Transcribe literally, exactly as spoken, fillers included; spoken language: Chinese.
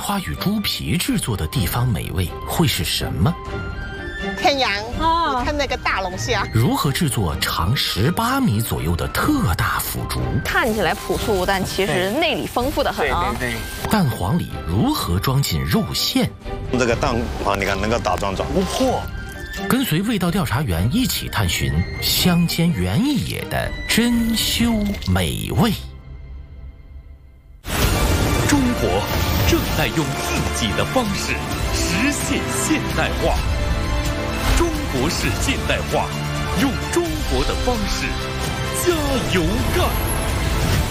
花与猪皮制作的地方美味会是什么？ 天阳啊， 你看那个大龙虾， 如何制作长十八米左右的特大腐竹？ 看起来朴素，但其实内里丰富的很啊。 对对对。 蛋黄里如何装进肉馅？ 这个蛋黄你看能够打桩桩，不破。 跟随味道调查员一起探寻乡间原野的珍馐美味。 中国正在用自己的方式实现现代化。中国式现代化，用中国的方式加油干！